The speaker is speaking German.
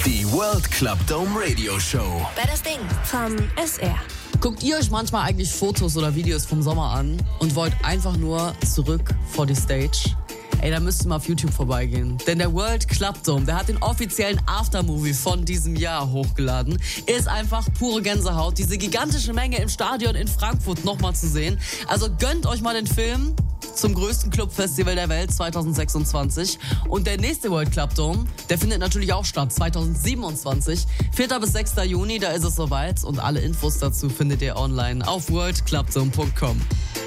Die World Club Dome Radio Show. Wer das Ding vom SR. Guckt ihr euch manchmal eigentlich Fotos oder Videos vom Sommer an und wollt einfach nur zurück vor die Stage? Ey, da müsst ihr mal auf YouTube vorbeigehen. Denn der World Club Dome, der hat den offiziellen Aftermovie von diesem Jahr hochgeladen. Ist einfach pure Gänsehaut, diese gigantische Menge im Stadion in Frankfurt nochmal zu sehen. Also gönnt euch mal den Film zum größten Clubfestival der Welt 2026. Und der nächste World Club Dome, der findet natürlich auch statt 2027. 4. bis 6. Juni, da ist es soweit. Und alle Infos dazu findet ihr online auf worldclubdome.com.